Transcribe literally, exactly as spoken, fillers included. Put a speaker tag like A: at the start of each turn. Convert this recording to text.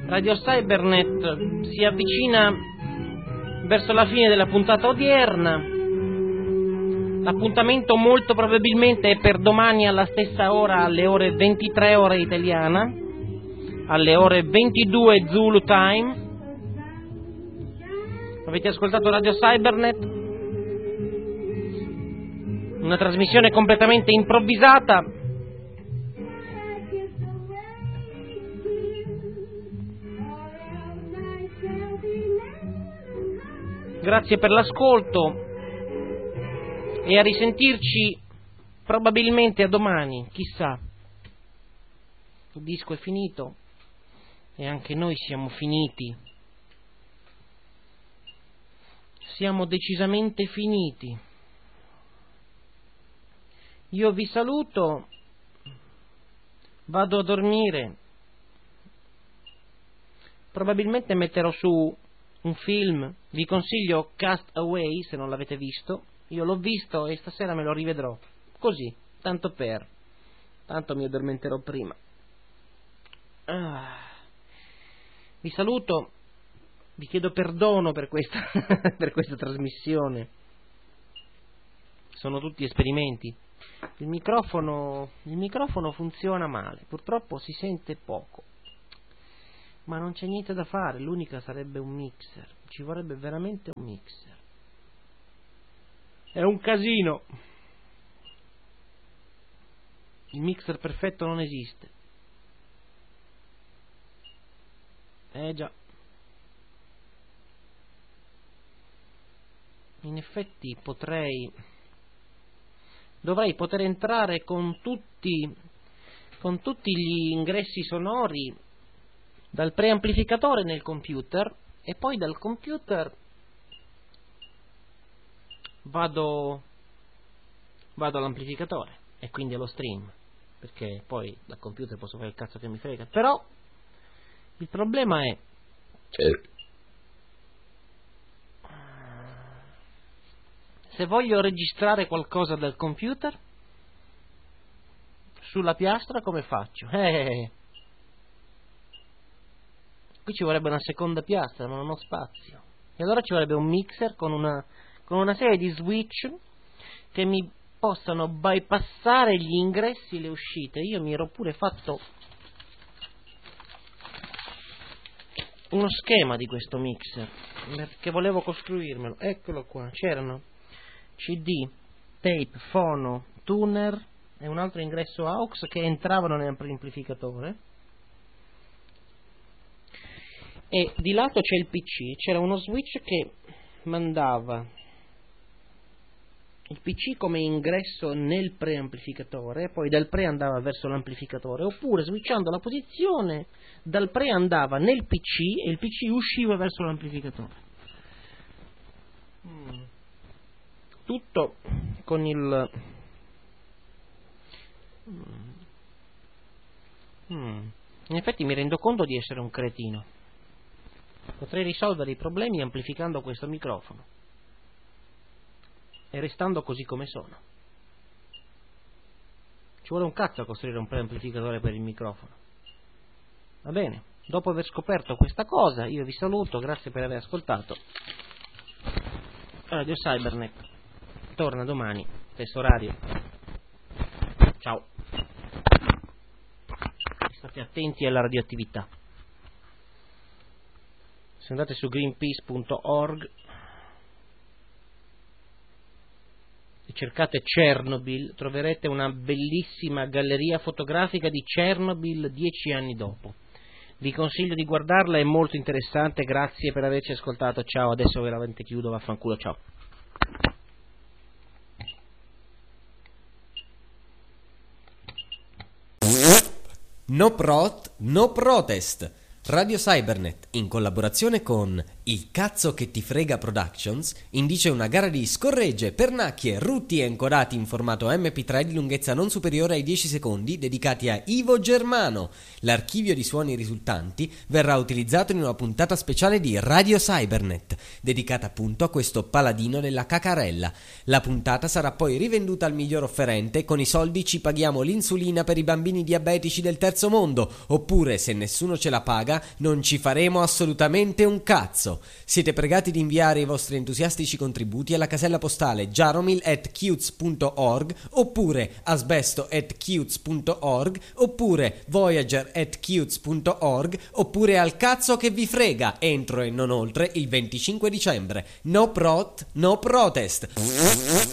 A: Radio Cybernet si avvicina verso la fine della puntata odierna. L'appuntamento molto probabilmente è per domani alla stessa ora, alle ore ventitré ora italiana, alle ore ventidue Zulu Time. Avete ascoltato Radio Cybernet? Una trasmissione completamente improvvisata. Grazie per l'ascolto e a risentirci probabilmente a domani, chissà. Il disco è finito e anche noi siamo finiti. Siamo decisamente finiti. Io vi saluto, vado a dormire. Probabilmente metterò su un film, vi consiglio Cast Away se non l'avete visto. Io l'ho visto e stasera me lo rivedrò, così, tanto per, tanto mi addormenterò prima. Ah. Vi saluto, vi chiedo perdono per questa, per questa trasmissione. Sono tutti esperimenti. Il microfono, il microfono funziona male, purtroppo si sente poco. Ma non c'è niente da fare, l'unica sarebbe un mixer. Ci vorrebbe veramente un mixer. È un casino. Il mixer perfetto non esiste. Eh già. In effetti potrei... Dovrei poter entrare con tutti, con tutti gli ingressi sonori dal preamplificatore nel computer e poi dal computer vado vado all'amplificatore e quindi allo stream, perché poi dal computer posso fare il cazzo che mi frega. Però il problema è se voglio registrare qualcosa dal computer sulla piastra, come faccio? Eh Qui ci vorrebbe una seconda piastra, ma non ho spazio. E allora ci vorrebbe un mixer con una, con una serie di switch che mi possano bypassare gli ingressi e le uscite. Io mi ero pure fatto uno schema di questo mixer, perché volevo costruirmelo. Eccolo qua, c'erano C D, tape, fono, tuner e un altro ingresso A U X che entravano nell'amplificatore. E di lato c'è il P C, c'era uno switch che mandava il P C come ingresso nel preamplificatore, poi dal pre andava verso l'amplificatore, oppure switchando la posizione dal pre andava nel P C e il P C usciva verso l'amplificatore. Mm. Tutto con il... Mm. In effetti mi rendo conto di essere un cretino. Potrei risolvere i problemi amplificando questo microfono e restando così come sono. Ci vuole un cazzo a costruire un preamplificatore per il microfono. Va bene, dopo aver scoperto questa cosa io vi saluto, grazie per aver ascoltato. Radio Cybernet torna domani, stesso orario. Ciao. State attenti alla radioattività. Se andate su greenpeace punto org e cercate Chernobyl, troverete una bellissima galleria fotografica di Chernobyl dieci anni dopo. Vi consiglio di guardarla, è molto interessante. Grazie per averci ascoltato. Ciao, adesso veramente chiudo, vaffanculo, ciao.
B: No prot, no protest. Radio Cybernet in collaborazione con Il Cazzo che ti frega Productions indice una gara di scorregge, pernacchie, rutti e ancorati in formato emme pi tre di lunghezza non superiore ai dieci secondi dedicati a Ivo Germano. L'archivio di suoni risultanti verrà utilizzato in una puntata speciale di Radio Cybernet, dedicata appunto a questo paladino della cacarella. La puntata sarà poi rivenduta al miglior offerente. Con i soldi ci paghiamo l'insulina per i bambini diabetici del terzo mondo, oppure se nessuno ce la paga non ci faremo assolutamente un cazzo. Siete pregati di inviare i vostri entusiastici contributi alla casella postale jaromil at cutes punto org, oppure asbesto at cutes punto org, oppure voyager at cutes punto org, oppure al cazzo che vi frega entro e non oltre il venticinque dicembre. No prot, no protest.